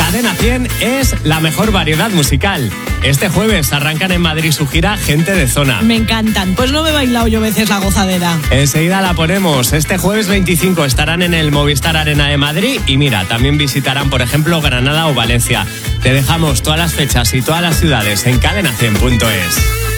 Cadena 100 es la mejor variedad musical. Este jueves arrancan en Madrid su gira Gente de Zona. Me encantan. Pues no me he bailado yo veces la gozadera. Enseguida la ponemos. Este jueves 25 estarán en el Movistar Arena de Madrid y mira, también visitarán, por ejemplo, Granada o Valencia. Te dejamos todas las fechas y todas las ciudades en cadena100.es.